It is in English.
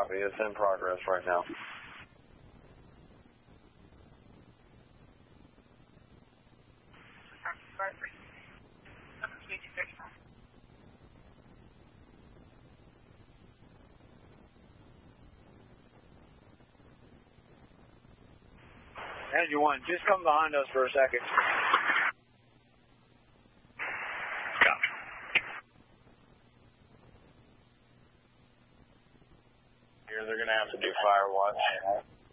copy. It's in progress right now. Engine 1, just come behind us for a second. Here, they're going to have to do fire watch.